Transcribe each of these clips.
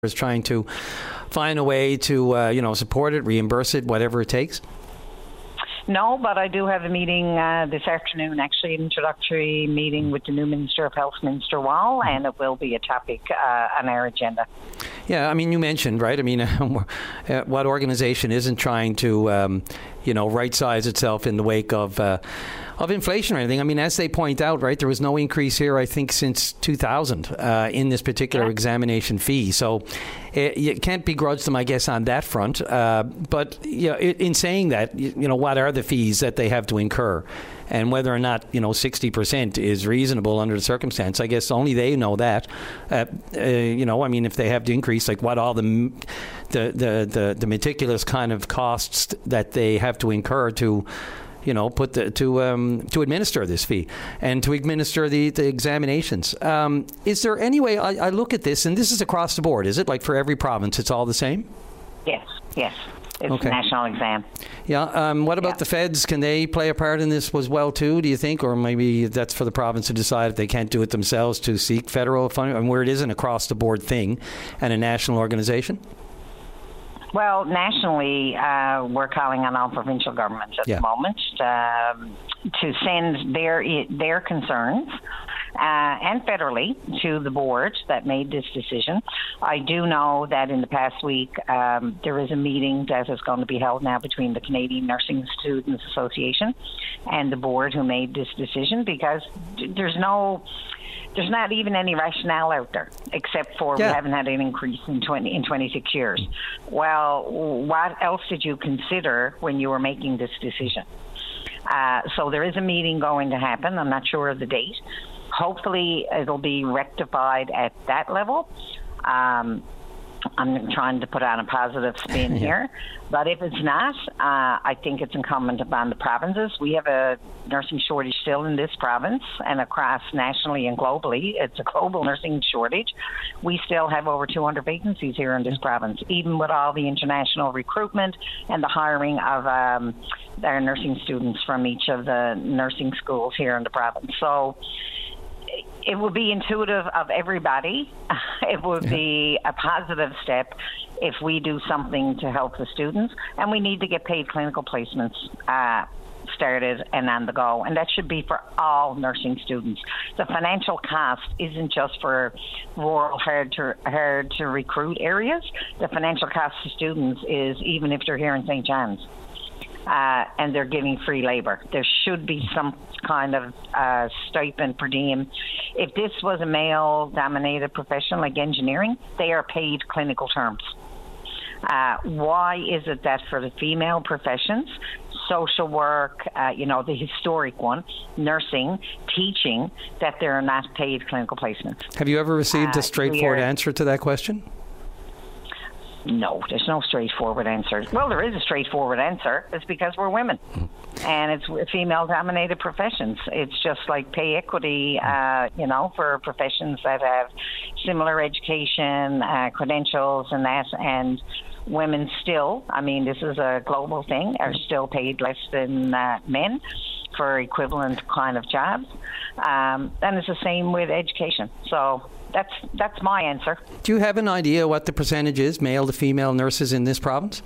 is trying to find a way to, support it, reimburse it, whatever it takes? No, but I do have a meeting this afternoon, actually an introductory meeting with the new Minister of Health, Minister Wall, and it will be a topic on our agenda. Yeah, I mean, you mentioned, right? I mean, what organization isn't trying to, right-size itself in the wake of inflation or anything? I mean, as they point out, right, there was no increase here, I think, since 2000 in this particular examination fee. So you can't begrudge them, I guess, on that front. But in saying that, what are the fees that they have to incur? And whether or not 60% is reasonable under the circumstance, I guess only they know that. I mean, if they have to increase, like what all the meticulous kind of costs that they have to incur to to administer this fee and to administer the examinations. Is there any way I look at this, and this is across the board? Is it like for every province, it's all the same? Yes. It's a national exam. Yeah. What about the feds? Can they play a part in this as well, too, do you think? Or maybe that's for the province to decide if they can't do it themselves to seek federal funding, and where it is an across-the-board thing and a national organization? Well, nationally, we're calling on all provincial governments at the moment to send their concerns and federally to the board that made this decision. I do know that in the past week there is a meeting that is going to be held now between the Canadian Nursing Students Association and the board who made this decision, because there's not even any rationale out there, except for we haven't had an increase in 26 years. Well, what else did you consider when you were making this decision? So there is a meeting going to happen. I'm not sure of the date. Hopefully it'll be rectified at that level. I'm trying to put on a positive spin here. But if it's not, I think it's incumbent upon the provinces. We have a nursing shortage still in this province and across nationally and globally. It's a global nursing shortage. We still have over 200 vacancies here in this province, even with all the international recruitment and the hiring of our nursing students from each of the nursing schools here in the province. So it will be intuitive of everybody. It would be a positive step if we do something to help the students, and we need to get paid clinical placements started and on the go, and that should be for all nursing students. The financial cost isn't just for rural, hard to recruit areas. The financial cost to students is even if they're here in St. John's. And they're giving free labor. There should be some kind of stipend per diem. If this was a male-dominated profession like engineering, they are paid clinical terms. Why is it that for the female professions, social work, the historic one, nursing, teaching, that they're not paid clinical placements? Have you ever received a straightforward answer to that question? No, there's no straightforward answer. Well, there is a straightforward answer. It's because we're women, and it's female-dominated professions. It's just like pay equity, for professions that have similar education, credentials, and that. And women still, I mean, this is a global thing, are still paid less than men for equivalent kind of jobs. And it's the same with education. So that's my answer. Do you have an idea what the percentage is, male to female nurses in this province?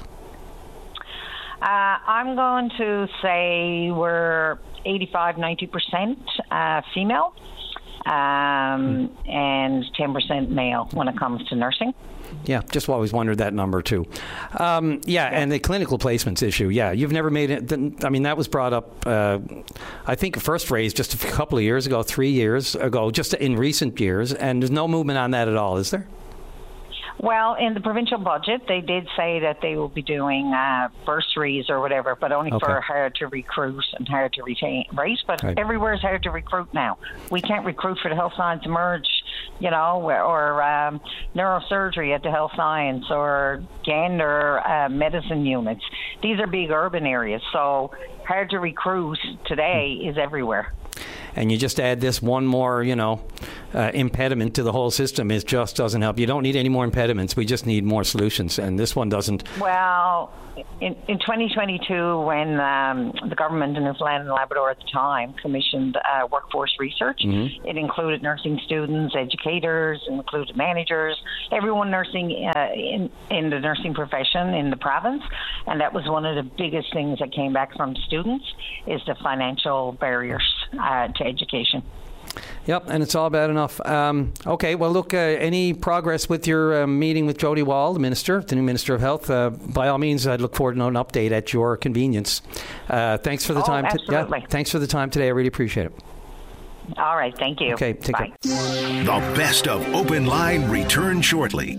I'm going to say we're 85-90% female and 10% male when it comes to nursing. Yeah, just always wondered that number too. And the clinical placements issue. Yeah, you've never made it. I mean, that was brought up, I think, first raised just a couple of years ago, 3 years ago, just in recent years. And there's no movement on that at all, is there? Well, in the provincial budget, they did say that they will be doing bursaries or whatever, but only for hard to recruit and hard to retain, right? But everywhere is hard to recruit now. We can't recruit for the health science emerge, or neurosurgery at the health science or gender medicine units. These are big urban areas, so hard to recruit today is everywhere. And you just add this one more, impediment to the whole system just doesn't help. You don't need any more impediments. We just need more solutions, and this one doesn't. Well, in 2022, when the government in Newfoundland and Labrador at the time commissioned workforce research, it included nursing students, educators, included managers, everyone nursing in the nursing profession in the province, and that was one of the biggest things that came back from students is the financial barriers to education. Yep, and it's all bad enough. Okay, well, look, any progress with your meeting with Jody Wall, the new Minister of Health? By all means, I'd look forward to an update at your convenience. Thanks for the time. Absolutely. Thanks for the time today. I really appreciate it. All right, thank you. Okay, take care. The best of Open Line returns shortly.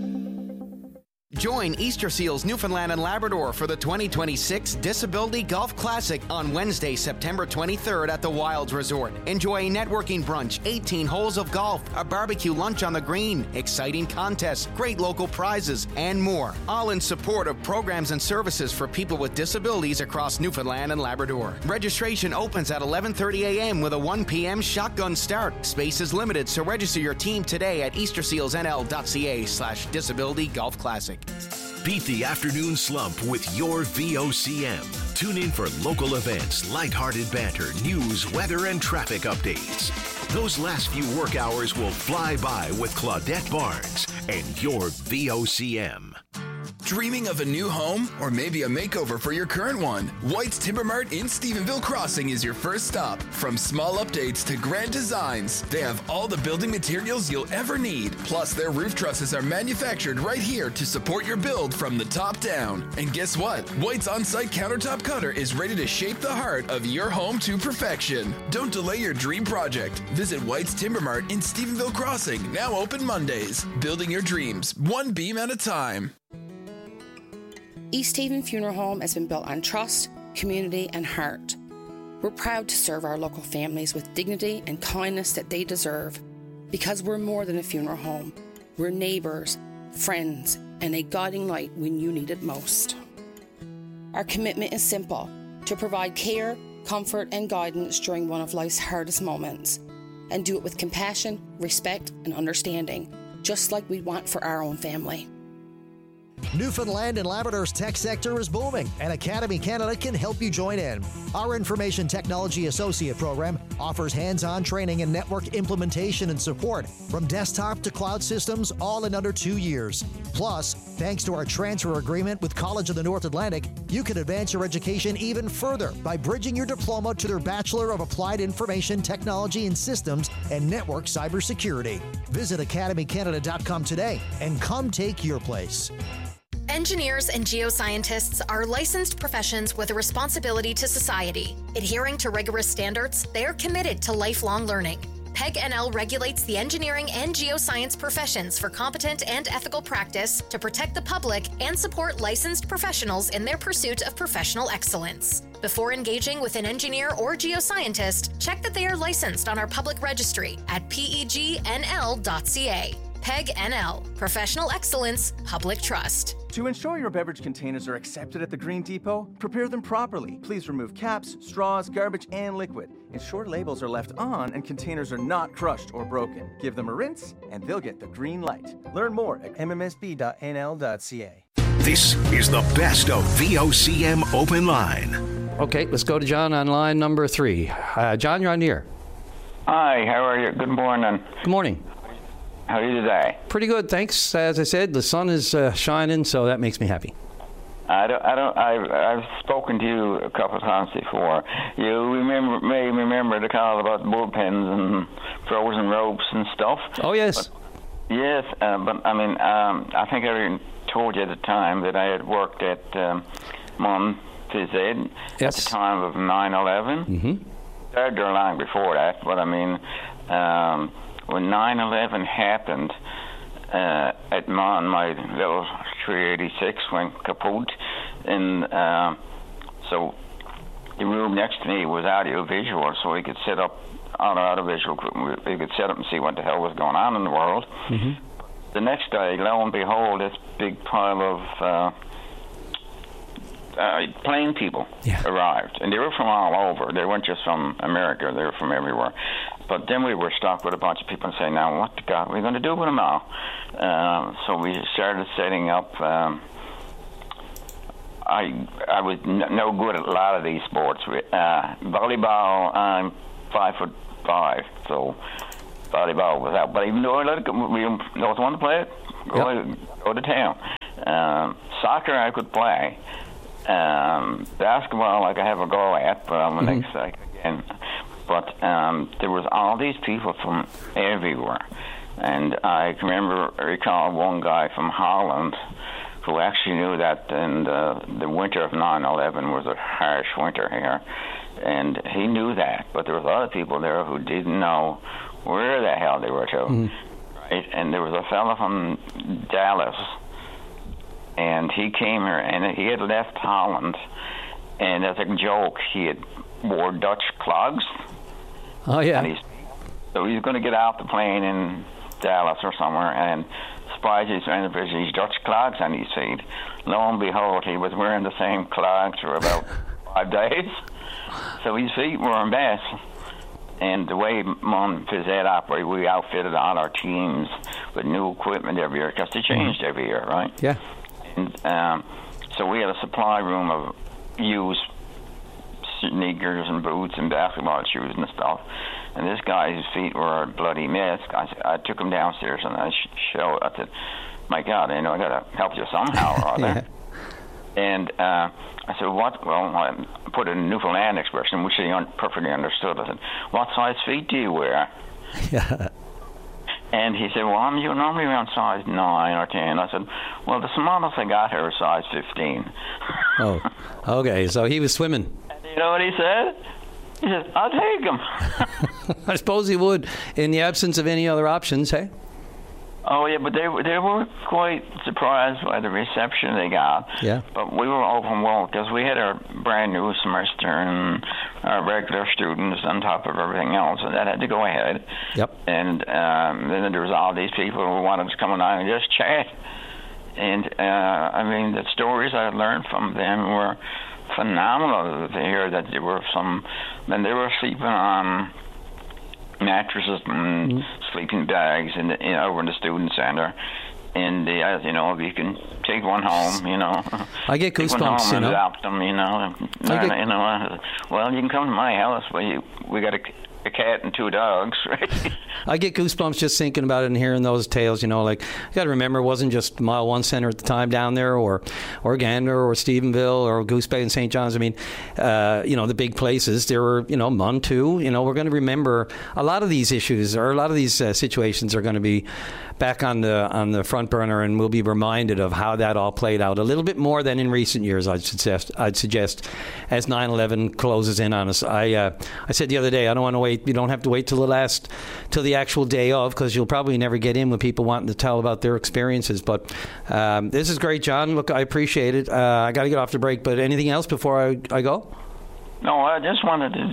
Join Easter Seals Newfoundland and Labrador for the 2026 Disability Golf Classic on Wednesday, September 23rd at the Wilds Resort. Enjoy a networking brunch, 18 holes of golf, a barbecue lunch on the green, exciting contests, great local prizes, and more. All in support of programs and services for people with disabilities across Newfoundland and Labrador. Registration opens at 11:30 a.m. with a 1 p.m. shotgun start. Space is limited, so register your team today at eastersealsnl.ca/disability golf classic. Beat the afternoon slump with your VOCM. Tune in for local events, lighthearted banter, news, weather, and traffic updates. Those last few work hours will fly by with Claudette Barnes and your VOCM. Dreaming of a new home or maybe a makeover for your current one? White's Timber Mart in Stephenville Crossing is your first stop. From small updates to grand designs, they have all the building materials you'll ever need. Plus, their roof trusses are manufactured right here to support your build from the top down. And guess what? White's on-site countertop cutter is ready to shape the heart of your home to perfection. Don't delay your dream project. Visit White's Timber Mart in Stephenville Crossing, now open Mondays. Building your dreams, one beam at a time. East Haven Funeral Home has been built on trust, community, and heart. We're proud to serve our local families with dignity and kindness that they deserve, because we're more than a funeral home. We're neighbours, friends, and a guiding light when you need it most. Our commitment is simple: to provide care, comfort, and guidance during one of life's hardest moments, and do it with compassion, respect, and understanding, just like we want for our own family. Newfoundland and Labrador's tech sector is booming, and Academy Canada can help you join in. Our Information Technology Associate program offers hands-on training and network implementation and support from desktop to cloud systems, all in under 2 years. Plus, thanks to our transfer agreement with College of the North Atlantic, you can advance your education even further by bridging your diploma to their Bachelor of Applied Information Technology and Systems and Network Cybersecurity. Visit academycanada.com today and come take your place. Engineers and geoscientists are licensed professions with a responsibility to society. Adhering to rigorous standards, they are committed to lifelong learning. PEG-NL regulates the engineering and geoscience professions for competent and ethical practice to protect the public and support licensed professionals in their pursuit of professional excellence. Before engaging with an engineer or geoscientist, check that they are licensed on our public registry at pegnl.ca. PEG-NL, Professional Excellence, Public Trust. To ensure your beverage containers are accepted at the Green Depot, prepare them properly. Please remove caps, straws, garbage, and liquid. Ensure labels are left on and containers are not crushed or broken. Give them a rinse and they'll get the green light. Learn more at mmsb.nl.ca. This is the best of VOCM Open Line. Okay, let's go to John on line number 3. John, you're on the air. Hi, how are you? Good morning. Good morning. How are you today? Pretty good, thanks. As I said, the sun is shining, so that makes me happy. I've spoken to you a couple of times before. You may remember the call about bullpens and frozen ropes and stuff. Oh, yes. Yes, but I mean, I think I told you at the time that I had worked at Mont Phys Ed at the time of 9/11. Mm-hmm. Started there long before that, but I mean, when 9/11 happened at Mon, my little 386 went kaput, and so the room next to me was audio-visual, so we could set up on audio-visual. We could set up and see what the hell was going on in the world. Mm-hmm. The next day, lo and behold, this big pile of plane people arrived, and they were from all over. They weren't just from America; they were from everywhere. But then we were stuck with a bunch of people and saying, "Now, what the God are we going to do with them all?" So we started setting up. I was no good at a lot of these sports. Volleyball, I'm 5'5", so volleyball was out. But even though I was one to play it, go to town. Soccer I could play. Basketball I could have a go at, but I'm the next again. But there was all these people from everywhere, and I recall one guy from Holland who actually knew that in the winter of 9/11 was a harsh winter here, and he knew that. But there was other people there who didn't know where the hell they were to, right? And there was a fellow from Dallas, and he came here, and he had left Holland, and as a joke, he had wore Dutch clogs. Oh, yeah. And so he's going to get off the plane in Dallas or somewhere, and spies his these Dutch clogs on his feet. Lo and behold, he was wearing the same clogs for about 5 days. So his feet were a mess. And the way Mon Phys Ed operated, we outfitted all our teams with new equipment every year, because they changed every year, right? Yeah. And so we had a supply room of used sneakers and boots and basketball shoes and stuff. And this guy's feet were a bloody mess. I took him downstairs and I said, "My God, I got to help you somehow or other." And I said, "What?" Well, I put a Newfoundland expression, which they perfectly understood. I said, "What size feet do you wear?" Yeah. And he said, "Well, I'm normally around size 9 or 10. I said, "Well, the smallest I got here is size 15. Oh, okay. So he was swimming. And you know what he said? He said, "I'll take him." I suppose he would, in the absence of any other options, hey? Oh, yeah, but they were quite surprised by the reception they got. Yeah. But we were overwhelmed because we had our brand new semester and our regular students on top of everything else, and that had to go ahead. Yep. And then there was all these people who wanted to come along and just chat. And, the stories I learned from them were phenomenal. To hear that there were they were sleeping on mattresses and sleeping bags over in the student center, and you can take one home, I get goosebumps, and adopt them, well, you can come to my house, but we got a cat and 2 dogs, right? I get goosebumps just thinking about it and hearing those tales, like, you got to remember, it wasn't just Mile 1 Center at the time down there, or Gander, or Stephenville, or Goose Bay and St. John's. I mean, the big places. There were, Mun too. We're going to remember a lot of these issues, or a lot of these situations are going to be back on the front burner, and we'll be reminded of how that all played out a little bit more than in recent years. I'd suggest as 9/11 closes in on us. I said the other day, I don't want to wait. You don't have to wait till the actual day of, because you'll probably never get in with people wanting to tell about their experiences. But this is great, John. Look, I appreciate it. I got to get off the break. But anything else before I go? No, I just wanted to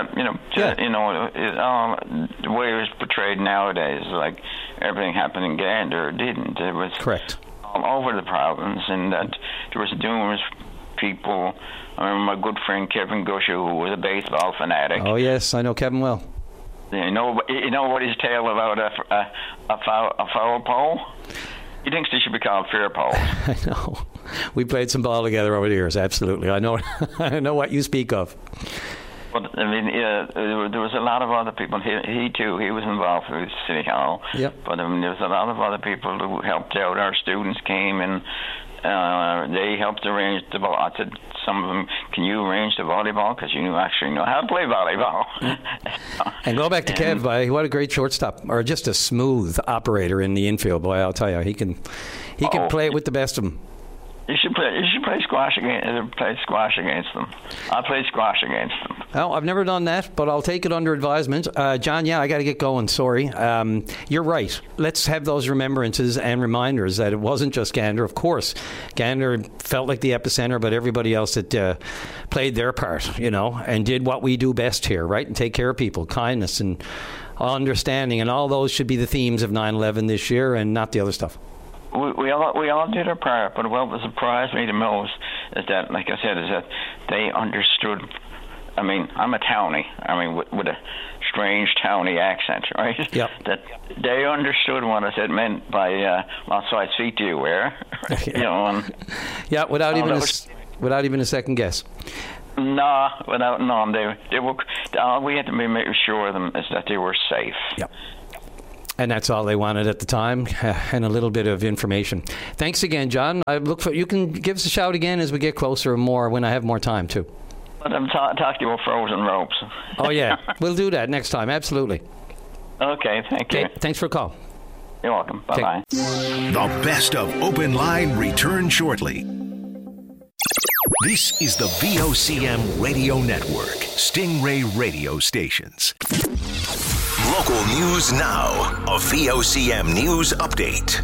the way it was portrayed nowadays, like everything happened in Gander, didn't. It was correct all over the province, and that there was numerous people. I remember my good friend Kevin Gusher, who was a baseball fanatic. Oh yes, I know Kevin well. You know what his tale about a foul pole? He thinks they should be called fair poles. I know. We played some ball together over the years. Absolutely, I know. I know what you speak of. But there was a lot of other people. He too. He was involved with City Hall. Yep. But there was a lot of other people who helped out. Our students came and they helped arrange the ball. I said, some of them, "Can you arrange the volleyball? Because you actually know how to play volleyball." And go back to Kev. What a great shortstop, or just a smooth operator in the infield. Boy, I'll tell you, he can play it with the best of them. You should play squash against them. I played squash against them. Well, I've never done that, but I'll take it under advisement. John, I got to get going. Sorry. You're right. Let's have those remembrances and reminders that it wasn't just Gander. Of course, Gander felt like the epicenter, but everybody else that played their part, and did what we do best here, right? And take care of people, kindness and understanding, and all those should be the themes of 9/11 this year, and not the other stuff. we all did our part, but what surprised me the most is that, like I said, is that they understood. I mean, I'm a townie. I mean, with a strange townie accent, right? Yep. That they understood what I said meant by what size feet do you wear? You know. And, yeah, without even a second guess. No, they were. All we had to make sure of them is that they were safe. Yep. And that's all they wanted at the time, and a little bit of information. Thanks again, John. You can give us a shout again as we get closer and more when I have more time too. But I'm talking about frozen ropes. Oh yeah, we'll do that next time. Absolutely. Okay, thank you. Thanks for the call. You're welcome. Bye-bye. The best of Open Line returns shortly. This is the VOCM Radio Network, Stingray Radio Stations. Local news now, a VOCM news update.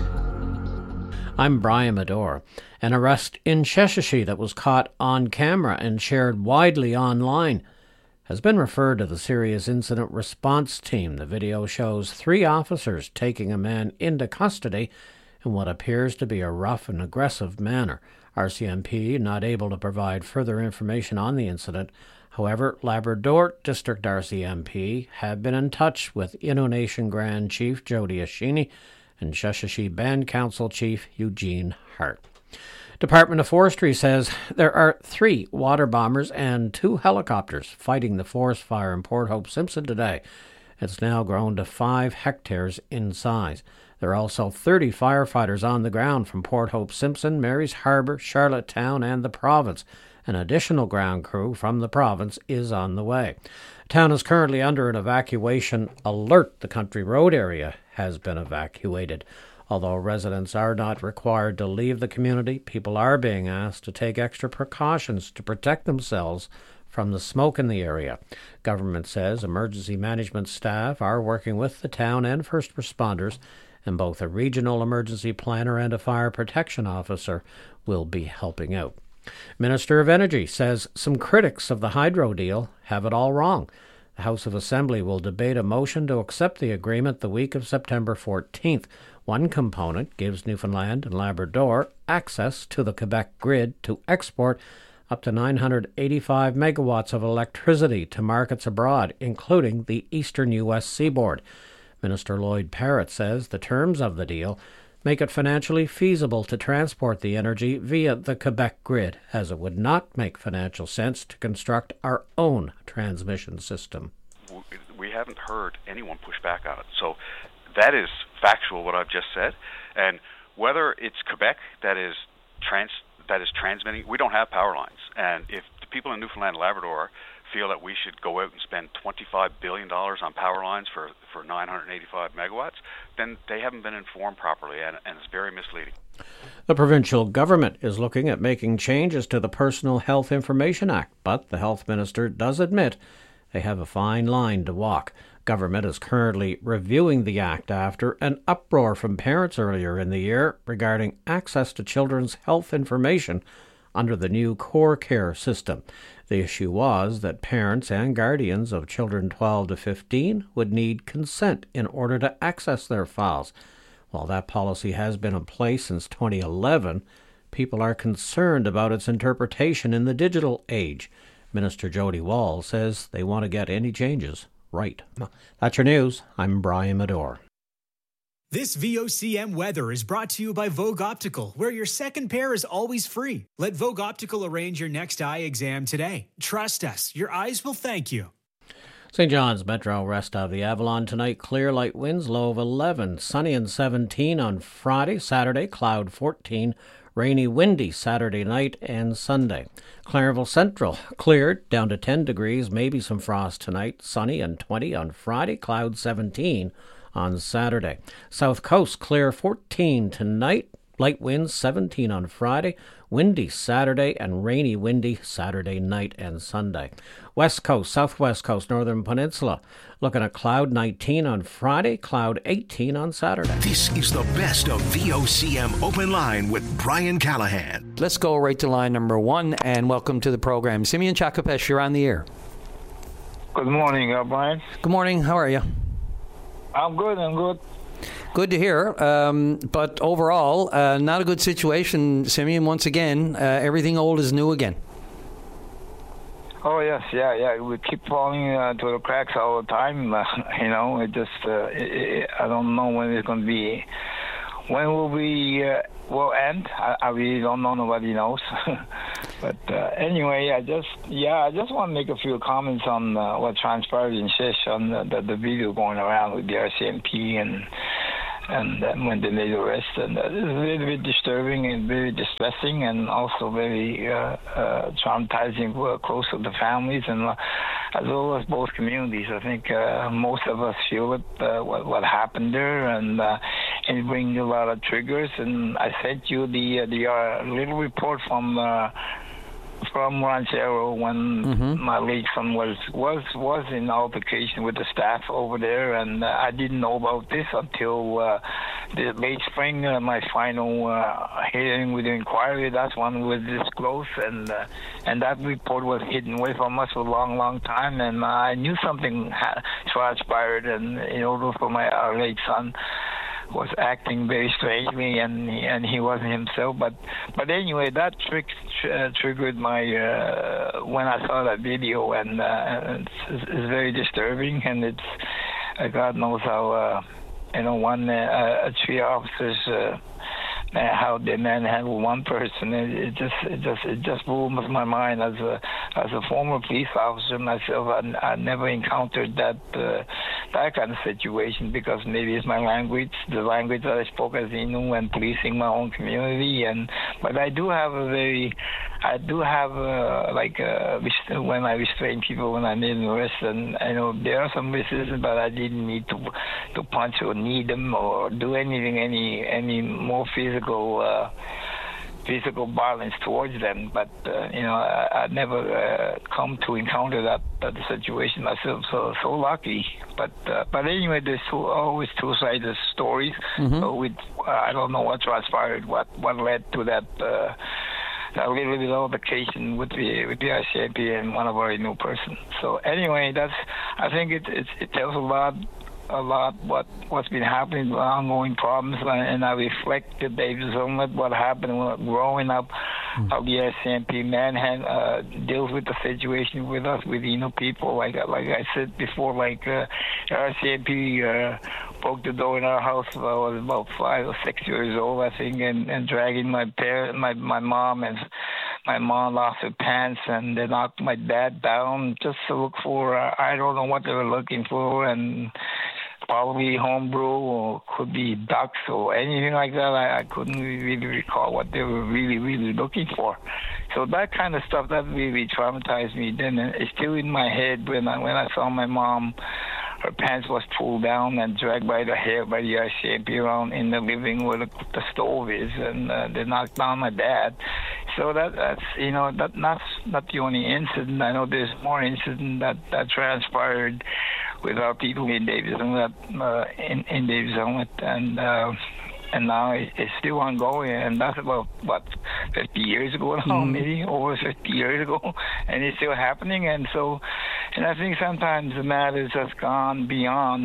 I'm Brian Medore. An arrest in Sheshatshiu that was caught on camera and shared widely online has been referred to the Serious Incident Response Team. The video shows 3 officers taking a man into custody in what appears to be a rough and aggressive manner. RCMP not able to provide further information on the incident. However, Labrador District RCMP have been in touch with Innu Nation Grand Chief Jody Ashini and Sheshatshiu Band Council Chief Eugene Hart. Department of Forestry says there are 3 water bombers and 2 helicopters fighting the forest fire in Port Hope Simpson today. It's now grown to 5 hectares in size. There are also 30 firefighters on the ground from Port Hope Simpson, Mary's Harbour, Charlottetown and the province. An additional ground crew from the province is on the way. Town is currently under an evacuation alert. The Country Road area has been evacuated. Although residents are not required to leave the community, people are being asked to take extra precautions to protect themselves from the smoke in the area. Government says emergency management staff are working with the town and first responders, and both a regional emergency planner and a fire protection officer will be helping out. Minister of Energy says some critics of the hydro deal have it all wrong. The House of Assembly will debate a motion to accept the agreement the week of September 14th. One component gives Newfoundland and Labrador access to the Quebec grid to export up to 985 megawatts of electricity to markets abroad, including the eastern U.S. seaboard. Minister Lloyd Parrott says the terms of the deal make it financially feasible to transport the energy via the Quebec grid, as it would not make financial sense to construct our own transmission system. We haven't heard anyone push back on it. So that is factual, what I've just said. And whether it's Quebec that is transmitting, we don't have power lines. And if the people in Newfoundland and Labrador feel that we should go out and spend $25 billion on power lines for 985 megawatts, then they haven't been informed properly, and it's very misleading. The provincial government is looking at making changes to the Personal Health Information Act, but the health minister does admit they have a fine line to walk. Government is currently reviewing the act after an uproar from parents earlier in the year regarding access to children's health information under the new Core Care system. The issue was that parents and guardians of children 12 to 15 would need consent in order to access their files. While that policy has been in place since 2011, people are concerned about its interpretation in the digital age. Minister Jody Wall says they want to get any changes right. That's your news. I'm Brian Medore. This VOCM weather is brought to you by Vogue Optical, where your second pair is always free. Let Vogue Optical arrange your next eye exam today. Trust us, your eyes will thank you. St. John's Metro, rest of the Avalon tonight, clear, light winds, low of 11. Sunny and 17 on Friday, Saturday, cloud 14. Rainy, windy Saturday night and Sunday. Clarenville Central, cleared, down to 10 degrees, maybe some frost tonight. Sunny and 20 on Friday, cloud 17 on Saturday. South Coast, clear 14 tonight, light winds 17 on Friday, windy Saturday and rainy windy Saturday night and Sunday. West Coast, Southwest Coast, Northern Peninsula, looking at cloud 19 on Friday, cloud 18 on Saturday. This is the best of VOCM Open Line with Brian Callahan. Let's go right to line number 1 and welcome to the program. Simeon Chakopesh, you're on the air. Good morning, Brian. Good morning. How are you? I'm good. Good to hear. But overall, not a good situation, Simeon. Once again, everything old is new again. Oh, yes, yeah. We keep falling to the cracks all the time. It just, I don't know when it's going to be. When will we will end? I really don't know. Nobody knows. But anyway, I just want to make a few comments on what transpired in Shish on the video going around with the RCMP and when they made the arrest. And it's a little bit disturbing and very distressing, and also very traumatizing close to the families and as well as both communities. I think most of us feel it, what happened there, and it brings a lot of triggers. And I sent you the little report from Ranchero when my late son was in altercation with the staff over there, and I didn't know about this until the late spring, my final hearing with the inquiry. That's when it was disclosed, and that report was hidden away from us for a long time, and I knew something had transpired, and in order for our late son was acting very strangely, and he wasn't himself. But anyway, that triggered my when I saw that video, and it's very disturbing, and it's God knows how three officers. How they manhandle one person, it just blew my mind. As a former police officer myself, I never encountered that kind of situation, because maybe it's my language, the language that I spoke as Innu and policing my own community. But I do have when I restrain people when I made an arrest, and I know there are some racism, but I didn't need to punch or knee them or do anything any more physical violence towards them. But I never come to encounter that situation myself. So lucky. But anyway, there's always two-sided stories. So I don't know what transpired, what led to that. A little bit of altercation with the RCMP and one of our new person. So anyway, I think it tells a lot what's been happening, the ongoing problems, and I reflect the Davis on what happened growing up, how the RCMP deals with the situation with us, with people. Like I said before, RCMP broke the door in our house when I was about 5 or 6 years old, I think, and dragging my mom, and my mom lost her pants, and they knocked my dad down just to look for, I don't know what they were looking for, and probably homebrew, or could be ducks or anything like that. I couldn't really recall what they were really looking for. So that kind of stuff, that really traumatized me then. And it's still in my head when I saw my mom, her pants was pulled down and dragged by the hair by the RCMP around in the living where the stove is, and they knocked down my dad. So that's not the only incident. I know there's more incident that transpired with our people in Davis Inlet, in Davis Inlet, and now it's still ongoing, and that's about 50 years ago now, maybe over 50 years ago, and it's still happening. And I think sometimes the matters has gone beyond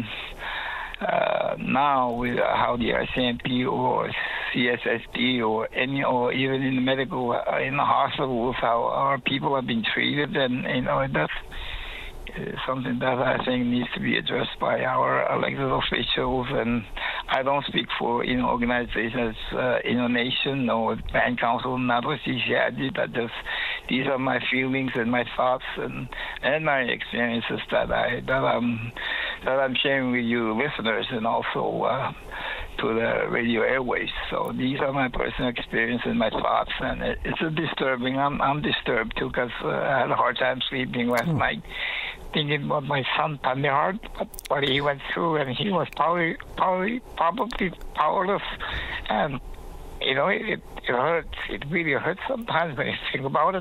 now with how the RCMP or CSSD or even in the medical in the hospitals, how our people have been treated, and that's something that I think needs to be addressed by our elected officials. And I don't speak for organizations, Nation or Band Council, not with CCID. These are my feelings and my thoughts and my experiences that I'm sharing with you listeners, and also to the radio airways. So these are my personal experience and my thoughts, and it's disturbing. I'm disturbed too, because I had a hard time sleeping last night, thinking about my son Tanihard, what he went through, and he was probably powerless, and it hurts. It really hurts sometimes when you think about it.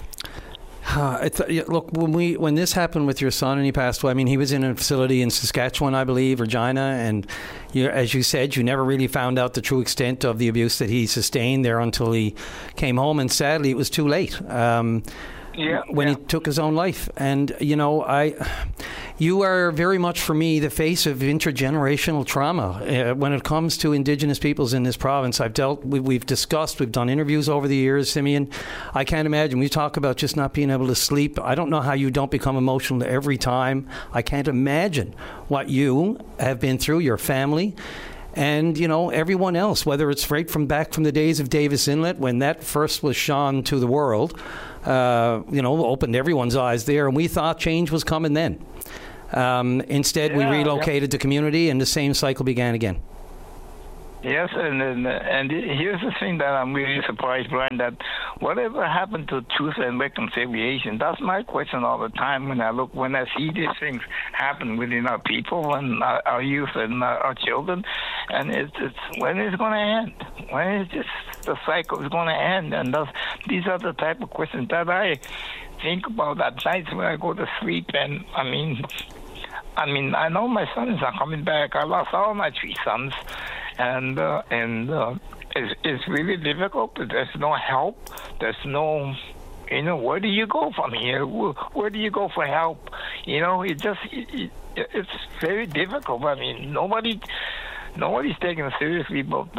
Look, when this happened with your son and he passed away, I mean, he was in a facility in Saskatchewan, I believe, Regina, and as you said, you never really found out the true extent of the abuse that he sustained there until he came home, and sadly, it was too late. When he took his own life. And, you are very much, for me, the face of intergenerational trauma when it comes to Indigenous peoples in this province. We've discussed, we've done interviews over the years, Simeon. I can't imagine. We talk about just not being able to sleep. I don't know how you don't become emotional every time. I can't imagine what you have been through, your family, and, you know, everyone else, whether it's right from back from the days of Davis Inlet when that first was shone to the world, opened everyone's eyes there, and we thought change was coming then. Instead, we relocated the community, and the same cycle began again. Yes, and here's the thing that I'm really surprised, Brian, that whatever happened to truth and reconciliation? That's my question all the time when I see these things happen within our people and our youth and our children, and it's when it's going to end? When is the cycle is going to end? And these are the type of questions that I think about at night when I go to sleep. And I mean, I know my sons are coming back. I lost all my 3 sons. And it's really difficult. There's no help. There's no, where do you go from here? Where do you go for help? It's very difficult. I mean, nobody's taking it seriously about.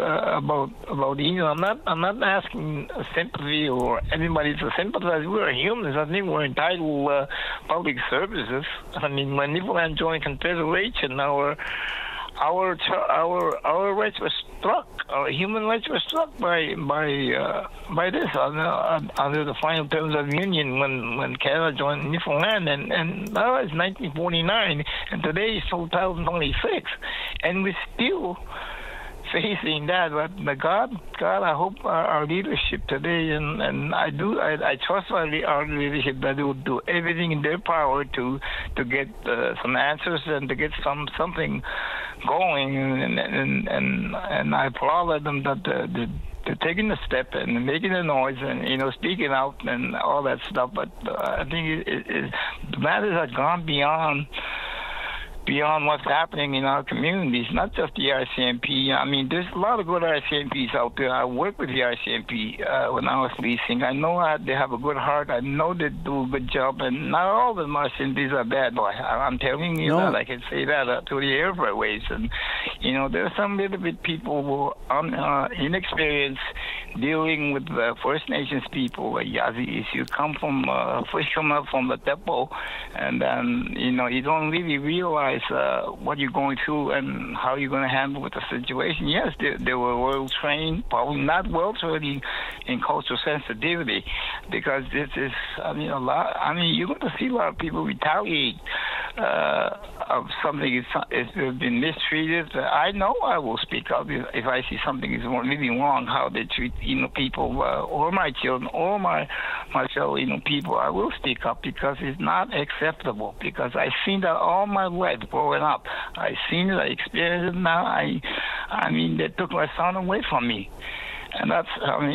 I'm not asking sympathy or anybody to sympathize. We're humans. I think we're entitled public services. I mean, when Newfoundland joined Confederation, our rights were struck. Our human rights were struck by this under the final terms of union when Canada joined Newfoundland, and that was 1949, and today is 2026, and we're still facing that. But God, I hope our leadership today, and I trust our leadership that they will do everything in their power to get some answers and to get something going, and I applaud them that they're taking the step and making the noise and speaking out and all that stuff. But I think the matters have gone beyond what's happening in our communities, not just the RCMP. I mean, there's a lot of good RCMPs out there. I worked with the RCMP when I was leasing. I know they have a good heart. I know they do a good job, and not all the RCMPs are bad. Boy, I'm telling you that. I can say that to the airways. And, there's some little bit people who are inexperienced dealing with the First Nations people, Yazidis. You first come up from the depot, and then, you don't really realize what you're going through and how you're going to handle with the situation. Yes, they were well trained, probably not well trained in cultural sensitivity, because this is, you're going to see a lot of people retaliate of something is been mistreated. I know I will speak up if I see something is really wrong, how they treat people or my children or my fellow people. I will speak up because it's not acceptable, because I've seen that all my life growing up. I've seen it, I experienced it now. I mean, they took my son away from me, and that's,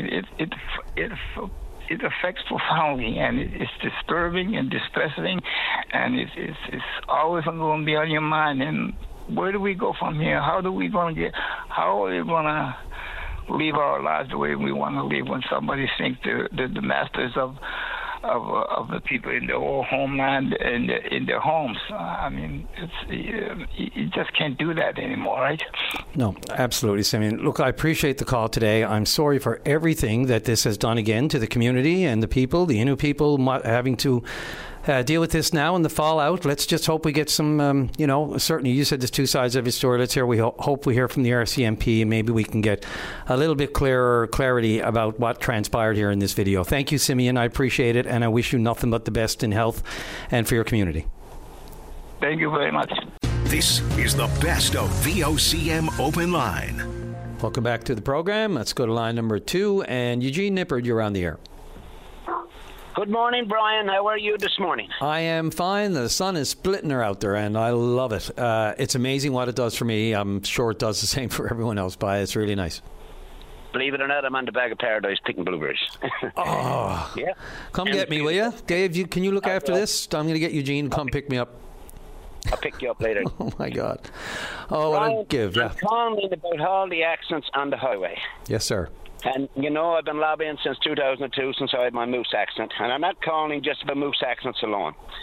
it affects profoundly, and it's disturbing and distressing, and it's always going to be on your mind. And where do we go from here? How are we going to live our lives the way we want to live when somebody thinks they're the masters of the people in their whole homeland and in their homes? I mean, you just can't do that anymore, right? No, absolutely, Simeon. Look, I appreciate the call today. I'm sorry for everything that this has done again to the community and the people, the Innu people, having to deal with this now and the fallout. Let's just hope we get some, certainly you said there's 2 sides of your story. Let's hear, hope we hear from the RCMP, and maybe we can get a little bit clearer clarity about what transpired here in this video. Thank you, Simeon. I appreciate it, and I wish you nothing but the best in health and for your community. Thank you very much. This is the best of VOCM Open Line. Welcome back to the program. Let's go to line number 2, and Eugene Nippard, you're on the air. Good morning, Brian. How are you this morning? I am fine. The sun is splitting her out there, and I love it. It's amazing what it does for me. I'm sure it does the same for everyone else, but it's really nice. Believe it or not, I'm on the Bag of Paradise picking blueberries. Oh. Yeah. Come get me, will you? Dave, can you look after this? I'm going to get Eugene to come pick me up. I'll pick you up later. Oh, my God. Oh, what a give, yeah. I'm calling about all the accidents on the highway. Yes, sir. And, I've been lobbying since 2002, since I had my moose accident. And I'm not calling just about moose accidents alone.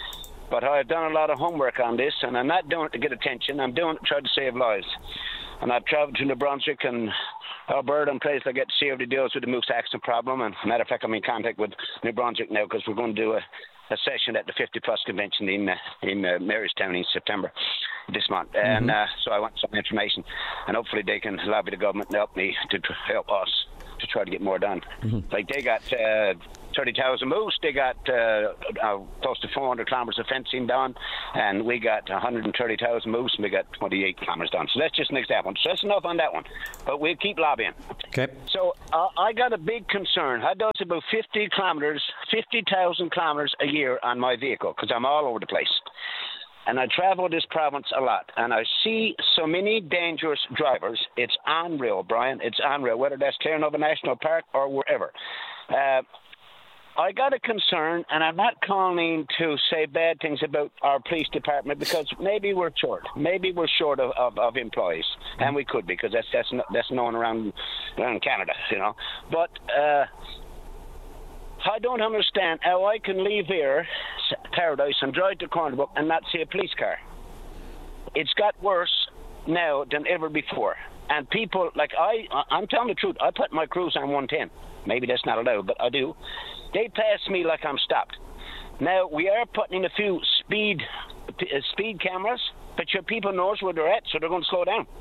But I've done a lot of homework on this, and I'm not doing it to get attention. I'm doing it to try to save lives. And I've traveled to New Brunswick and Alberta and places I get to see everybody deals with the moose accident problem. And matter of fact, I'm in contact with New Brunswick now because we're going to do a session at the 50-plus convention in Marystown in September this month. And so I want some information. And hopefully they can lobby the government to help me, to help us to try to get more done. Like they got 30,000 moose, they got close to 400 kilometres of fencing done, and we got 130,000 moose, and we got 28 kilometres done. So that's just an example. So that's enough on that one. But we'll keep lobbying. Okay. So I got a big concern. I do about 50,000 kilometres a year on my vehicle because I'm all over the place. And I travel this province a lot, and I see so many dangerous drivers. It's unreal, Brian. It's unreal, whether that's Clarenova National Park or wherever. I got a concern, and I'm not calling to say bad things about our police department because maybe we're short. Maybe we're short of employees, and we could be because that's known around Canada, you know. But I don't understand how I can leave here, Paradise, and drive to Cornwall and not see a police car. It's got worse now than ever before. And people, like I'm telling the truth, I put my cruise on 110. Maybe that's not allowed, but I do. They pass me like I'm stopped. Now, we are putting in a few speed cameras, but your people knows where they're at, so they're going to slow down.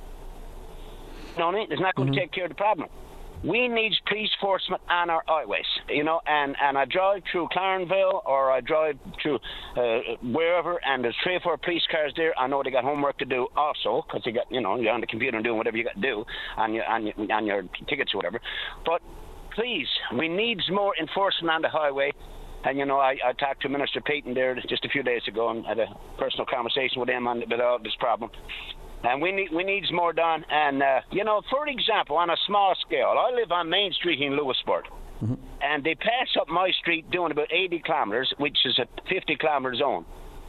You know what I mean? It's not going to take care of the problem. We need police enforcement on our highways, you know, and I drive through Clarenville or I drive through wherever, and there's 3 or 4 police cars there. I know they got homework to do also because they got, you know, you're on the computer and doing whatever you got to do on your tickets or whatever. But please, we need more enforcement on the highway. And, you know, I talked to Minister Payton there just a few days ago and had a personal conversation with him about this problem. And we need more done. And, you know, for example, on a small scale, I live on Main Street in Lewisport. And they pass up my street doing about 80 kilometres, which is a 50-kilometre zone.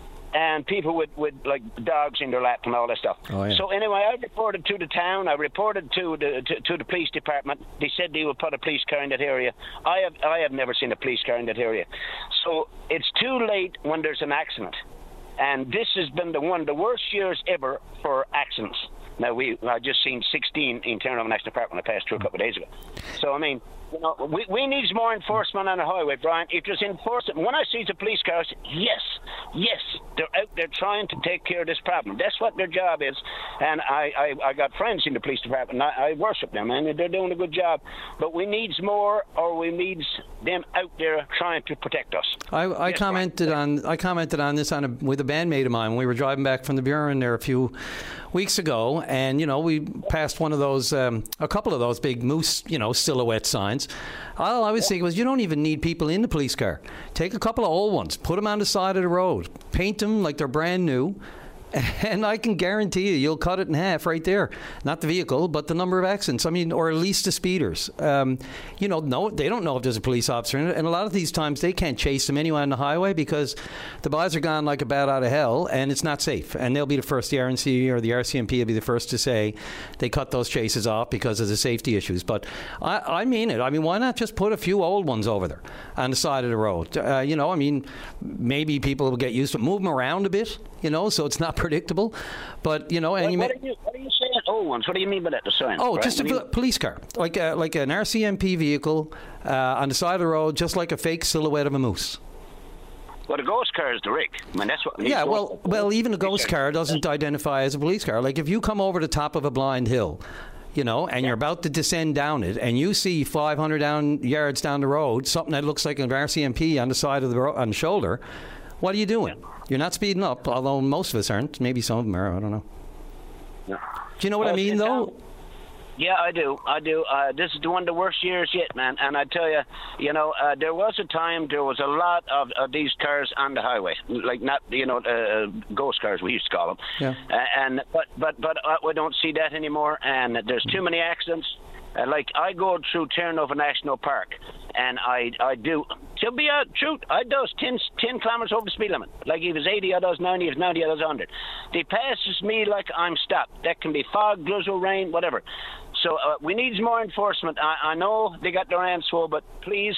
And people with like dogs in their lap and all that stuff. Oh, yeah. So anyway, I reported to the town. I reported to the police department. They said they would put a police car in that area. I have never seen a police car in that area. So it's too late when there's an accident. And this has been one of the worst years ever for accidents. Now, I just seen 16 in Clarenova National Park when I passed through a couple of days ago. So, I mean, you know, we need more enforcement on the highway, Brian. If there's enforcement, when I see the police cars, yes, they're out there trying to take care of this problem. That's what their job is. And I got friends in the police department, and I worship them, and they're doing a good job. But we need more, or we need them out there trying to protect us. I commented on this with a bandmate of mine when we were driving back from the Buren there a few weeks ago, and you know, we passed one of those, a couple of those big moose, you know, silhouette signs. All I was thinking was, you don't even need people in the police car. Take a couple of old ones, put them on the side of the road, paint them like they're brand new, and I can guarantee you'll cut it in half right there. Not the vehicle, but the number of accidents. I mean, or at least the speeders. You know, no, they don't know if there's a police officer in it. And a lot of these times they can't chase them anyway on the highway because the boys are gone like a bat out of hell and it's not safe. And they'll be the first, the RNC or the RCMP will be the first to say they cut those chases off because of the safety issues. But I mean it. I mean, why not just put a few old ones over there on the side of the road? You know, I mean, maybe people will get used to it. Move them around a bit, you know, so it's not predictable, but you know, what are you saying? Old ones? What do you mean by that? The sign? Oh, right? Just a police car, like an RCMP vehicle on the side of the road, just like a fake silhouette of a moose. Well, the ghost car is the rig. I mean, that's what. Yeah, well, even a ghost car doesn't identify as a police car. Like if you come over the top of a blind hill, you know, and you're about to descend down it, and you see 500 yards down the road something that looks like an RCMP on the side of the road, on the shoulder. What are you doing? Yeah. You're not speeding up, although most of us aren't. Maybe some of them are. I don't know. Yeah. Do you know what I mean, though? Yeah, I do. This is one of the worst years yet, man. And I tell you, you know, there was a time there was a lot of these cars on the highway, like not, you know, ghost cars we used to call them. Yeah. But we don't see that anymore. And there's too many accidents. Like I go through Clarenova National Park, and I do. To be a truth, I does 10 kilometers over the speed limit. Like if it's 80, I does 90. If it's 90, I does 100. They passes me like I'm stopped. That can be fog, drizzle, rain, whatever. So we need more enforcement. I know they got their hands full, but please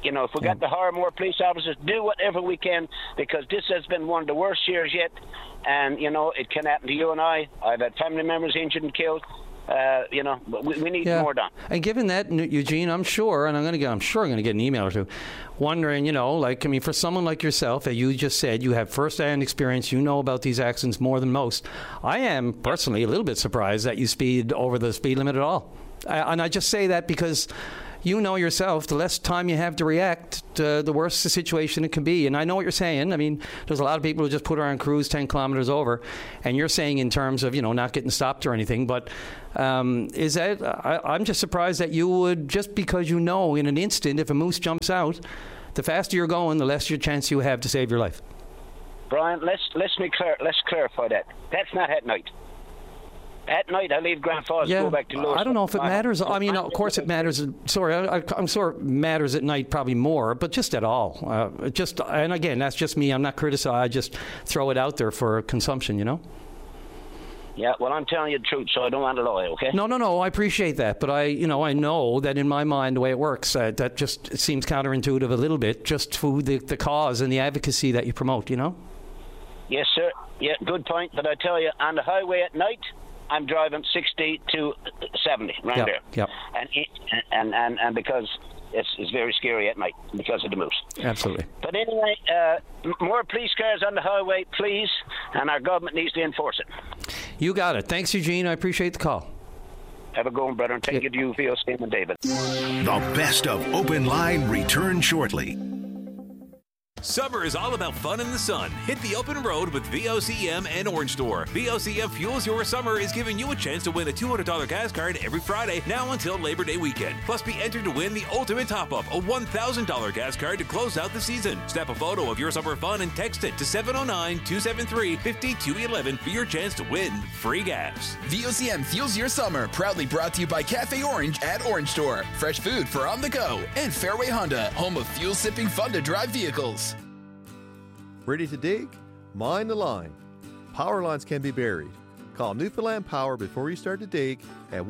if we got to hire more police officers, do whatever we can, because this has been one of the worst years yet. And, it can happen to you and I. I've had family members injured and killed. But we need more done. And given that, Eugene, I'm sure I'm going to get an email or two, wondering, for someone like yourself, that you just said you have first-hand experience, you know about these accidents more than most. I am personally a little bit surprised that you speed over the speed limit at all. And I just say that because you know yourself, the less time you have to react, the worse the situation it can be. And I know what you're saying. I mean, there's a lot of people who just put her on cruise 10 kilometers over. And you're saying in terms of, not getting stopped or anything. But I'm just surprised that you would, just because in an instant, if a moose jumps out, the faster you're going, the less your chance you have to save your life. Brian, let's clarify that. That's not at night. At night, I leave Grand Falls, go back to Lewis. I don't know if it matters. I mean, of course it matters. Sorry, I'm sure it matters at night probably more, but just at all. And again, that's just me. I'm not criticizing. I just throw it out there for consumption, Yeah, well, I'm telling you the truth, so I don't want to lie, okay? No, I appreciate that. But I know that in my mind, the way it works, that just seems counterintuitive a little bit, just for the cause and the advocacy that you promote, Yes, sir. Yeah, good point. But I tell you, on the highway at night, I'm driving 60 to 70, right there. Yep. And because it's very scary at night because of the moose. Absolutely. But anyway, more police cars on the highway, please, and our government needs to enforce it. You got it. Thanks, Eugene. I appreciate the call. Have a go on, brother, and take it to you, VOCM and David. The best of Open Line returns shortly. Summer is all about fun in the sun. Hit the open road with VOCM and Orange Store. VOCM Fuels Your Summer is giving you a chance to win a $200 gas card every Friday now until Labor Day weekend. Plus, be entered to win the ultimate top-up, a $1,000 gas card to close out the season. Snap a photo of your summer fun and text it to 709-273-5211 for your chance to win free gas. VOCM Fuels Your Summer, proudly brought to you by Cafe Orange at Orange Store. Fresh food for on the go. And Fairway Honda, home of fuel-sipping fun-to-drive vehicles. Ready to dig? Mind the line. Power lines can be buried. Call Newfoundland Power before you start to dig at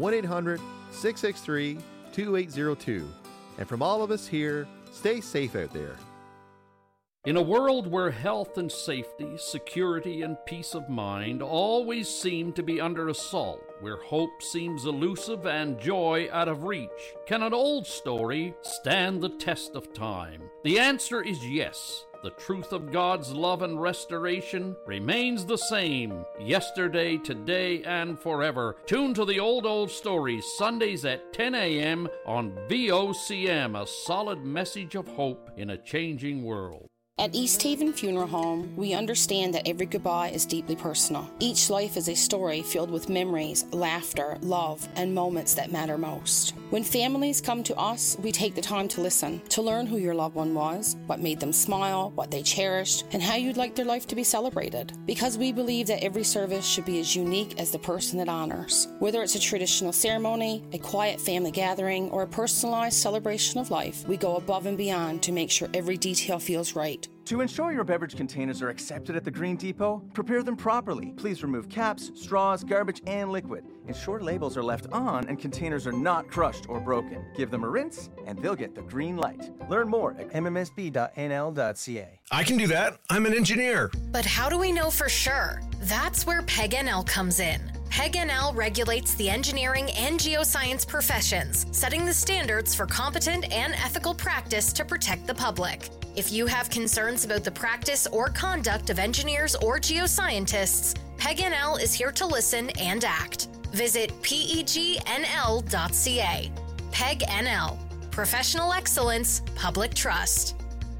1-800-663-2802. And from all of us here, stay safe out there. In a world where health and safety, security and peace of mind always seem to be under assault, where hope seems elusive and joy out of reach, can an old story stand the test of time? The answer is yes. The truth of God's love and restoration remains the same, yesterday, today, and forever. Tune to the old stories, Sundays at 10 a.m. on VOCM, a solid message of hope in a changing world. At East Haven Funeral Home, we understand that every goodbye is deeply personal. Each life is a story filled with memories, laughter, love, and moments that matter most. When families come to us, we take the time to listen, to learn who your loved one was, what made them smile, what they cherished, and how you'd like their life to be celebrated. Because we believe that every service should be as unique as the person it honors. Whether it's a traditional ceremony, a quiet family gathering, or a personalized celebration of life, we go above and beyond to make sure every detail feels right. To ensure your beverage containers are accepted at the Green Depot, prepare them properly. Please remove caps, straws, garbage, and liquid. Ensure labels are left on and containers are not crushed or broken. Give them a rinse and they'll get the green light. Learn more at mmsb.nl.ca. I can do that. I'm an engineer. But how do we know for sure? That's where PEG-NL comes in. PEG-NL regulates the engineering and geoscience professions, setting the standards for competent and ethical practice to protect the public. If you have concerns about the practice or conduct of engineers or geoscientists, PEG-NL is here to listen and act. Visit PEGNL.ca. PEG-NL. Professional excellence, public trust.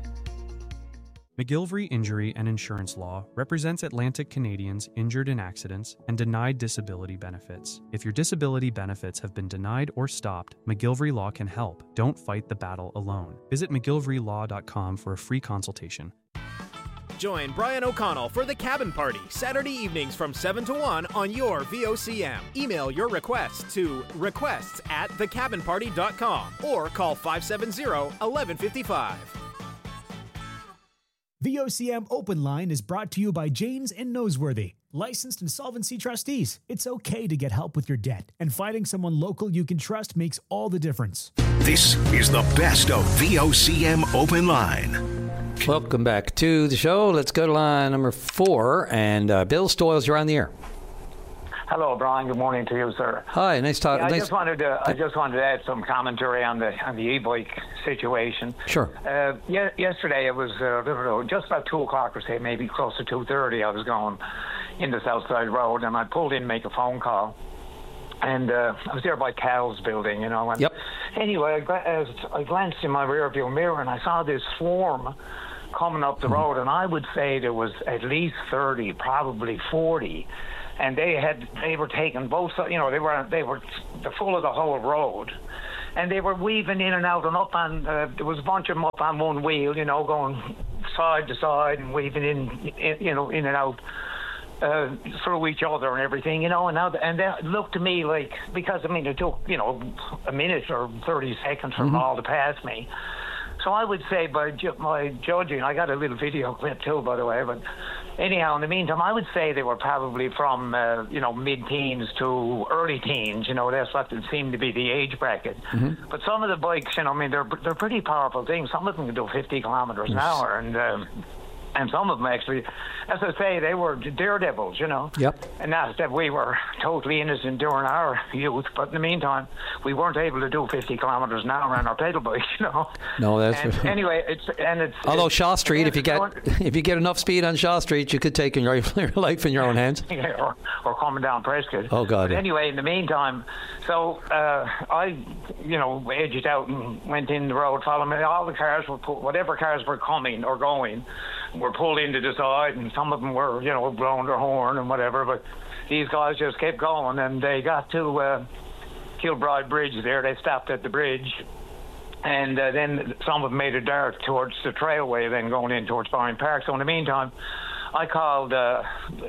McGillivray Injury and Insurance Law represents Atlantic Canadians injured in accidents and denied disability benefits. If your disability benefits have been denied or stopped, McGillivray Law can help. Don't fight the battle alone. Visit McGillivraylAw.com for a free consultation. Join Brian O'Connell for The Cabin Party, Saturday evenings from 7 to 1 on your VOCM. Email your requests to requests@thecabinparty.com or call 570-1155. VOCM Open Line is brought to you by Janes and Noseworthy, licensed insolvency trustees. It's okay to get help with your debt, and finding someone local you can trust makes all the difference. This is the best of VOCM Open Line. Welcome back to the show. Let's go to line number 4. And Bill Stoyles, you're on the air. Hello, Brian. Good morning to you, sir. Hi, nice talking. I just wanted to add some commentary on the e-bike situation. Sure. Yesterday it was just about 2 o'clock, or say maybe close to 2:30. I was going in the Southside Road, and I pulled in to make a phone call. And I was there by Cal's building, And anyway, I glanced in my rearview mirror, and I saw this form coming up the road, and I would say there was at least 30, probably 40. And they were taking both, they were full of the whole road, and they were weaving in and out and up on. There was a bunch of them up on one wheel, going side to side and weaving in and out through each other and everything, And that looked to me like, because it took a minute or 30 seconds for them all to pass me. So I would say by my judging, I got a little video clip too, by the way, but anyhow, in the meantime, I would say they were probably from, mid-teens to early teens. That's what would seem to be the age bracket. Mm-hmm. But some of the bikes, they're pretty powerful things. Some of them can do 50 kilometers an hour, and some of them actually, as I say, they were daredevils, Yep. And not that we were totally innocent during our youth, but in the meantime, we weren't able to do 50 kilometers an hour on our pedal bikes, No, that's anyway. Although Shaw Street, if you get enough speed on Shaw Street, you could take your life in your own hands. Yeah, or coming down Prescott. Oh God. But anyway, in the meantime, so I, edged out and went in the road, following all the cars whatever cars were coming or going, were pulled into the side, and some of them were, blowing their horn and whatever, but these guys just kept going, and they got to Kilbride Bridge there. They stopped at the bridge, and then some of them made a dart towards the trailway, then going in towards Barring Park. So in the meantime, I called the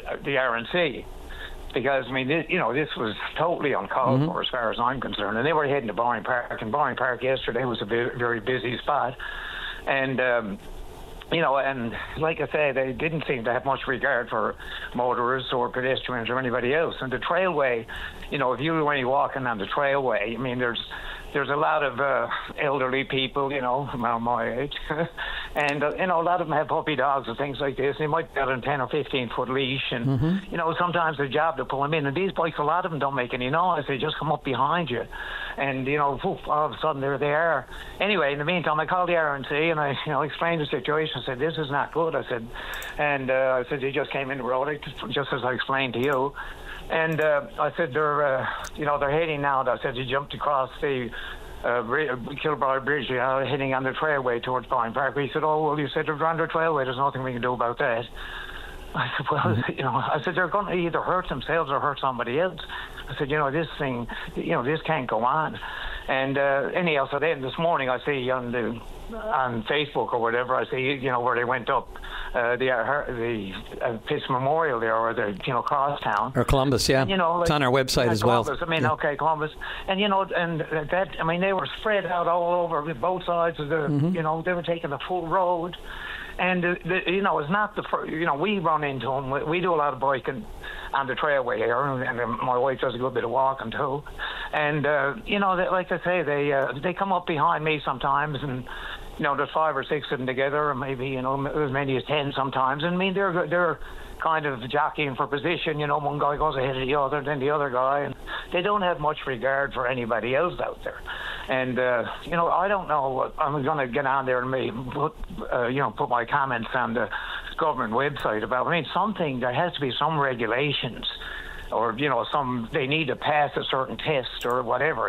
RNC, because, this was totally uncalled for as far as I'm concerned, and they were heading to Barring Park, and Barring Park yesterday was a very busy spot, and and like I say, they didn't seem to have much regard for motorists or pedestrians or anybody else. And the trailway, if you were only walking on the trailway, there's a lot of elderly people, around my age, and a lot of them have puppy dogs and things like this. They might get on 10 or 15 foot leash, and sometimes their job to pull them in. And these bikes, a lot of them don't make any noise. They just come up behind you, and all of a sudden they're there. Anyway, in the meantime, I called the RNC and I explained the situation. I said, this is not good. I said, they just came in the road, just as I explained to you. And I said, they're heading now. I said, they jumped across the Kilbride Bridge, heading on the trailway towards Barring Park. He said, oh, well, you said they're on the trailway. There's nothing we can do about that. I said, well, they're going to either hurt themselves or hurt somebody else. I said, this thing, this can't go on. And anyhow, so then this morning I see on Facebook or whatever, I see, where they went up the Piss Memorial there, or the, Crosstown. Or Columbus, yeah. It's on our website as Columbus, well. Okay, Columbus. And, and that, they were spread out all over both sides of the, they were taking the full road. And, it's not the first, we run into them. We do a lot of biking on the trailway here, and my wife does a good bit of walking too. And, like I say, they come up behind me sometimes, and, there's 5 or 6 of them together, or maybe, as many as 10 sometimes. And they're kind of jockeying for position. One guy goes ahead of the other, then the other guy, and they don't have much regard for anybody else out there. And I don't know. I'm going to get on there and maybe put my comments on the government website about. There has to be some regulations, or they need to pass a certain test or whatever,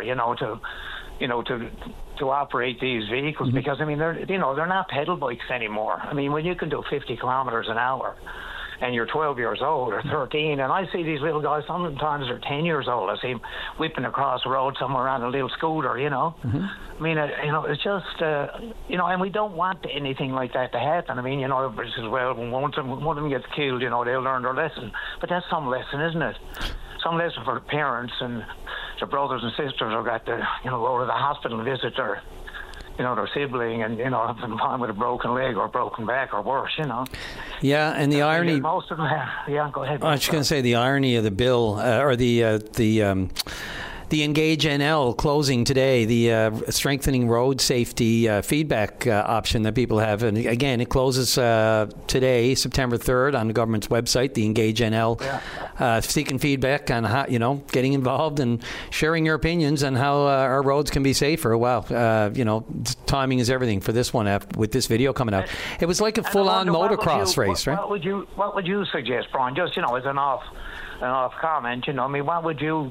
to operate these vehicles, because they're not pedal bikes anymore. When you can do 50 kilometers an hour, and you're 12 years old or 13, and I see these little guys, sometimes they're 10 years old. I see them whipping across the road somewhere on a little scooter, it's just, and we don't want anything like that to happen. As well, when one of them gets killed, they'll learn their lesson. But that's some lesson, isn't it? Some lesson for the parents and their brothers and sisters who got to, go to the hospital and visit their their sibling, and having fun with a broken leg or broken back or worse, Yeah, and the irony. Most of them have. Yeah, go ahead. I was just going to say the irony of the bill, or the Engage NL closing today, the strengthening road safety feedback option that people have. And again, it closes today, September 3rd, on the government's website, the Engage NL, seeking feedback on how, getting involved and sharing your opinions on how our roads can be safer. Wow. Timing is everything for this one with this video coming out. It was like a full-on motocross race, right? What would you suggest, Brian? Just, as an off comment, what would you,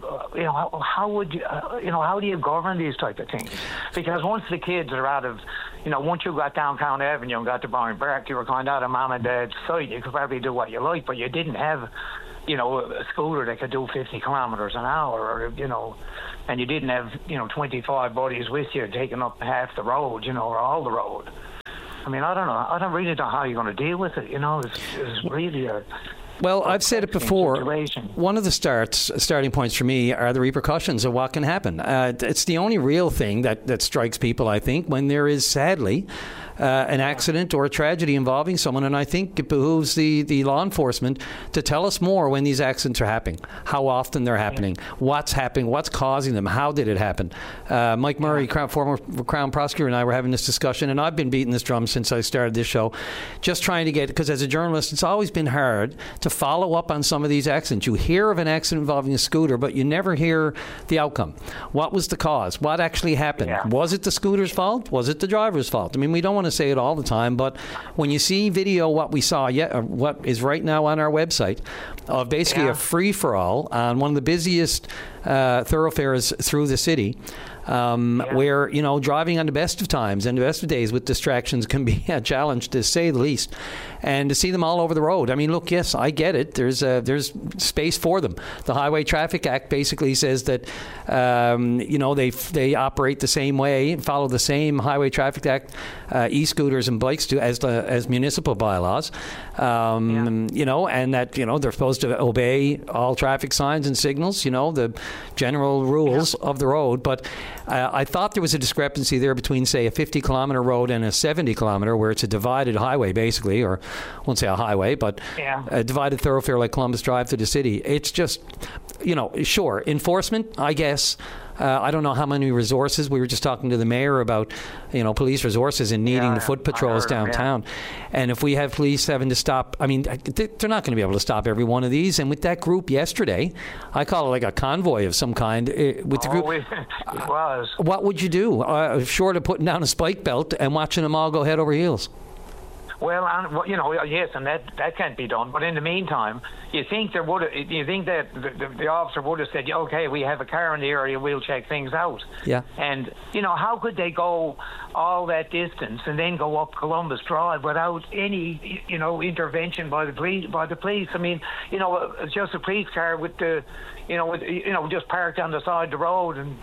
how do you govern these type of things? Because once the kids are out of, once you got down County Avenue and got to Barney Park, you were kind of out of mom and dad's sight. You could probably do what you like, but you didn't have, a scooter that could do 50 kilometers an hour, or, and you didn't have, 25 buddies with you taking up half the road, or all the road. I mean, I don't know. I don't really know how you're going to deal with it. It's really a... Well, I've said it before. One of the starting points for me are the repercussions of what can happen. It's the only real thing that strikes people, I think, when there is, sadly, an accident or a tragedy involving someone. And I think it behooves the law enforcement to tell us more when these accidents are happening, how often they're happening, what's happening, what's causing them, how did it happen. Mike Murray, former Crown Prosecutor, and I were having this discussion, and I've been beating this drum since I started this show, just trying to get, because as a journalist, it's always been hard to follow up on some of these accidents. You hear of an accident involving a scooter, but you never hear the outcome. What was the cause? What actually happened? Yeah. Was it the scooter's fault? Was it the driver's fault? I mean, we don't want to say it all the time, but when you see video, what we saw, what is right now on our website, of basically a free-for-all on one of the busiest thoroughfares through the city, where, driving on the best of times and the best of days with distractions can be a challenge, to say the least. And to see them all over the road. I mean, look, yes, I get it. There's space for them. The Highway Traffic Act basically says that, they operate the same way, follow the same Highway Traffic Act, e-scooters and bikes do as municipal bylaws, and that, they're supposed to obey all traffic signs and signals, the general rules of the road. But I thought there was a discrepancy there between, say, a 50-kilometer road and a 70-kilometer, where it's a divided highway, basically, or I won't say a highway, but a divided thoroughfare like Columbus Drive through the city. It's just, sure, enforcement, I guess. I don't know how many resources. We were just talking to the mayor about, police resources and needing the foot patrols downtown. And if we have police having to stop, I mean, they're not going to be able to stop every one of these. And with that group yesterday, I call it like a convoy of some kind. With the group, it was. What would you do, short of putting down a spike belt and watching them all go head over heels? Well, yes, and that can't be done. But in the meantime, you think that the officer would have said, "Okay, we have a car in the area, we'll check things out." Yeah. And how could they go all that distance and then go up Columbus Drive without any intervention by the police? I mean, it's just a police car with the just parked on the side of the road, and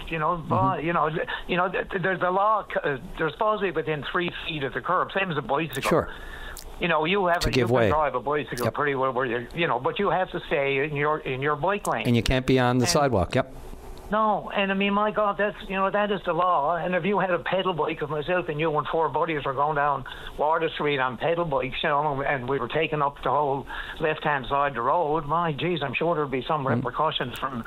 there's a law. They're supposed to be within 3 feet of the curb, same as a bicycle. Sure. You can drive a bicycle pretty well where but you have to stay in your bike lane. And you can't be on the sidewalk. Yep. No, and I mean, my God, that's that is the law. And if you had a pedal bike, if myself and you and 4 buddies were going down Water Street on pedal bikes, and we were taking up the whole left-hand side of the road, my geez, I'm sure there'd be some repercussions from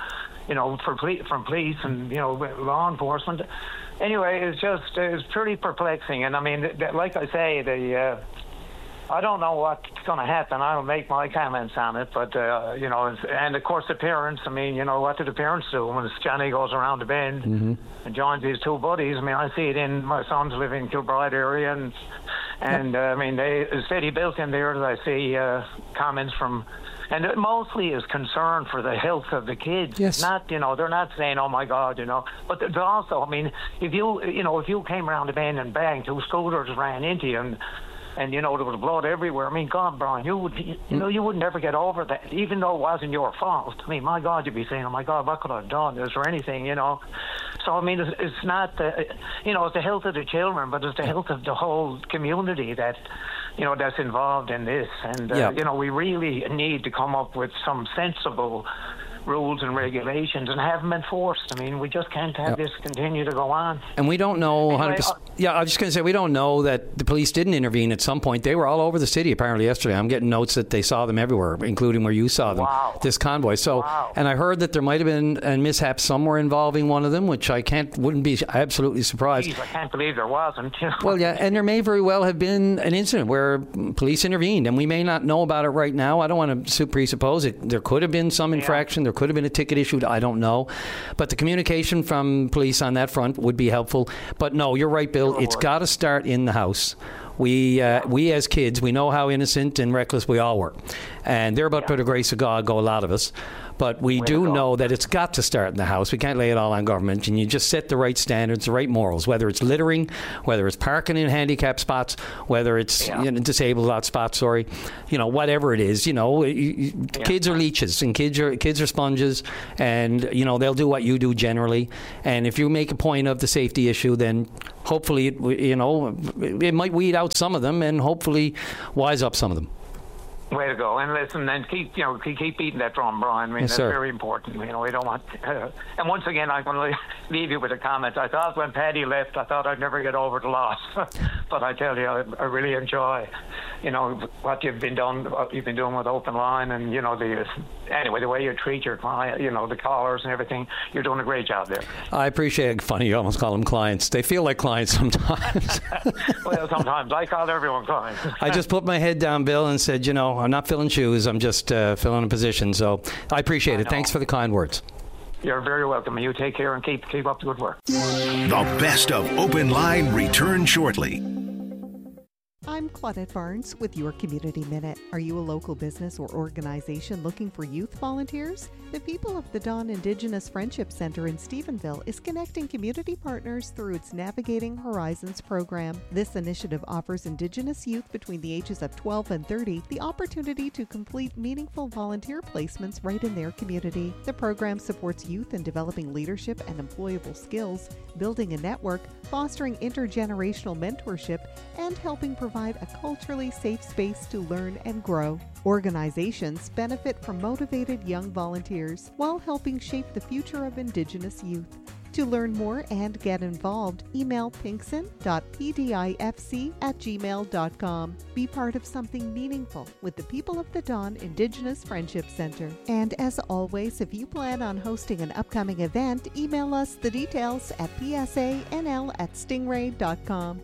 police and law enforcement. Anyway, it's pretty perplexing. And I mean, like I say, I don't know what's going to happen. I don't make my comments on it, but and of course the parents. I mean, what do the parents do when Johnny goes around the bend and joins his 2 buddies? I mean, I see it in my sons live in Kilbride area, and I mean, they city built in there. I see comments from. And it mostly is concern for the health of the kids. Yes. Not, they're not saying, "Oh my God," But there's also, I mean, if you came around the bend and bang, 2 scooters ran into you, and there was blood everywhere. I mean, God, Brian, you would never get over that, even though it wasn't your fault. I mean, my God, you'd be saying, "Oh my God, what could I have done? Is there anything?" So I mean, it's not it's the health of the children, but it's the health of the whole community that that's involved in this. And we really need to come up with some sensible rules and regulations and haven't been enforced. I mean, we just can't have this continue to go on. And we don't know Anyway, 100%. Yeah, I was just going to say, we don't know that the police didn't intervene at some point. They were all over the city apparently yesterday. I'm getting notes that they saw them everywhere, including where you saw them, this convoy. So, and I heard that there might have been a mishap somewhere involving one of them, which wouldn't be absolutely surprised. Jeez, I can't believe there wasn't. Well, yeah, and there may very well have been an incident where police intervened, and we may not know about it right now. I don't want to presuppose it. There could have been some infraction. There could have been a ticket issued. I don't know. But the communication from police on that front would be helpful. But no, you're right, Bill. It's got to start in the house. We as kids, we know how innocent and reckless we all were. And there, but by the grace of God, go a lot of us. But we do know that it's got to start in the house. We can't lay it all on government. And you just set the right standards, the right morals, whether it's littering, whether it's parking in handicapped spots, whether it's disabled out spots, whatever it is. Kids are leeches and kids are sponges, and, they'll do what you do generally. And if you make a point of the safety issue, then hopefully, it might weed out some of them and hopefully wise up some of them. Way to go. And listen, and keep beating that drum, Brian. I mean, that's very important. We don't want... and once again, I'm going to leave you with a comment. I thought when Paddy left, I thought I'd never get over the loss. But I tell you, I really enjoy, what you've been doing with Open Line, and, the way you treat your client, the callers and everything. You're doing a great job there. I appreciate it. Funny, you almost call them clients. They feel like clients sometimes. Well, sometimes. I call everyone clients. I just put my head down, Bill, and said, I'm not filling shoes. I'm just filling a position. So I appreciate it. Thanks for the kind words. You're very welcome. You take care and keep up the good work. The best of Open Line returns shortly. I'm Claudette Barnes with your Community Minute. Are you a local business or organization looking for youth volunteers? The People of the Dawn Indigenous Friendship Center in Stephenville is connecting community partners through its Navigating Horizons program. This initiative offers Indigenous youth between the ages of 12 and 30 the opportunity to complete meaningful volunteer placements right in their community. The program supports youth in developing leadership and employable skills, building a network, fostering intergenerational mentorship, and helping provide a culturally safe space to learn and grow. Organizations benefit from motivated young volunteers while helping shape the future of Indigenous youth. To learn more and get involved, email pinkson.pdifc@gmail.com. Be part of something meaningful with the People of the Dawn Indigenous Friendship Center. And as always, if you plan on hosting an upcoming event, email us the details at psanl@stingray.com.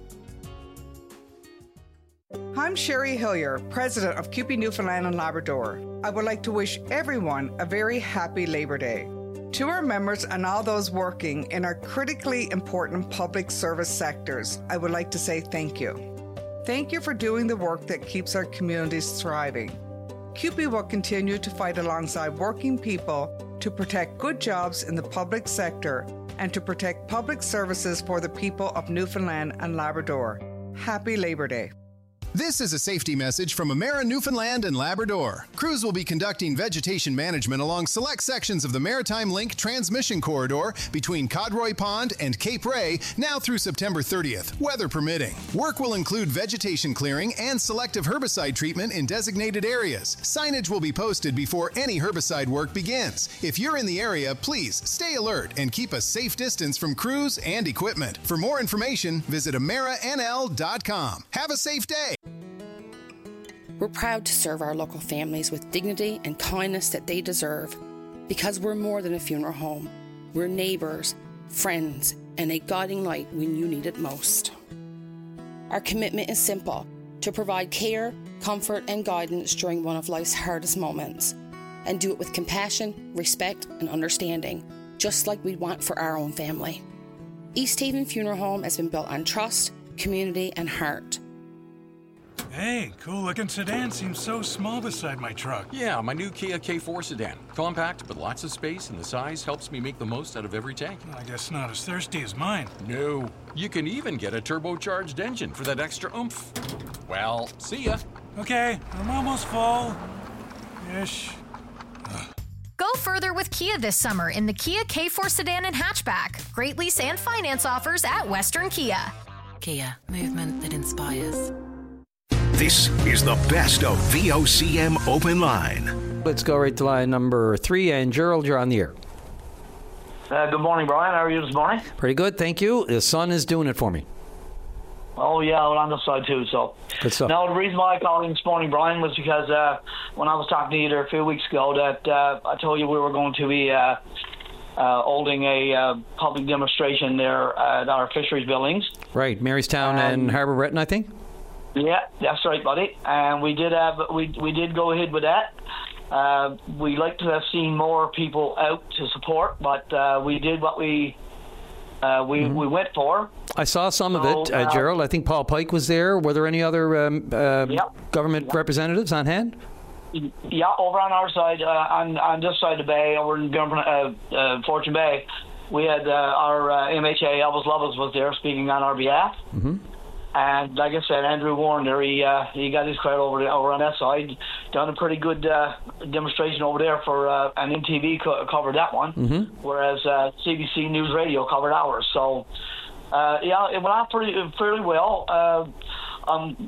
I'm Sherry Hillier, President of CUPE Newfoundland and Labrador. I would like to wish everyone a very happy Labor Day. To our members and all those working in our critically important public service sectors, I would like to say thank you. Thank you for doing the work that keeps our communities thriving. CUPE will continue to fight alongside working people to protect good jobs in the public sector and to protect public services for the people of Newfoundland and Labrador. Happy Labor Day. This is a safety message from Emera Newfoundland and Labrador. Crews will be conducting vegetation management along select sections of the Maritime Link transmission corridor between Codroy Pond and Cape Ray now through September 30th, weather permitting. Work will include vegetation clearing and selective herbicide treatment in designated areas. Signage will be posted before any herbicide work begins. If you're in the area, please stay alert and keep a safe distance from crews and equipment. For more information, visit AmeriNL.com. Have a safe day. We're proud to serve our local families with dignity and kindness that they deserve, because we're more than a funeral home. We're neighbours, friends, and a guiding light when you need it most. Our commitment is simple: to provide care, comfort, and guidance during one of life's hardest moments, and do it with compassion, respect, and understanding, just like we'd want for our own family. East Haven Funeral Home has been built on trust, community, and heart. Hey, cool-looking sedan seems so small beside my truck. Yeah, my new Kia K4 sedan. Compact, but lots of space, and the size helps me make the most out of every tank. I guess not as thirsty as mine. No. You can even get a turbocharged engine for that extra oomph. Well, see ya. Okay, I'm almost full. Ish. Go further with Kia this summer in the Kia K4 sedan and hatchback. Great lease and finance offers at Western Kia. Kia, movement that inspires. This is the best of VOCM Open Line. Let's go right to line number 3. And Gerald, you're on the air. Good morning, Brian. How are you this morning? Pretty good, thank you. The sun is doing it for me. Oh, yeah, well, on this side, too. So, good stuff. Now, the reason why I called in this morning, Brian, was because when I was talking to you there a few weeks ago that I told you we were going to be holding a public demonstration there at our fisheries buildings. Right, Marystown and Harbour Breton, I think? Yeah, that's right, buddy. And we did go ahead with that. We like to have seen more people out to support, but we did what we went for. I saw some of it, Gerald. I think Paul Pike was there. Were there any other government representatives on hand? Yeah, over on our side, on this side of the bay, over in Fortune Bay, we had our MHA, Elvis Lovels, was there speaking on our behalf. Mm-hmm. And like I said, Andrew Warren there, he got his credit over on that side. Done a pretty good demonstration over there for, and MTV covered that one, whereas CBC News Radio covered ours. So, it went out fairly well.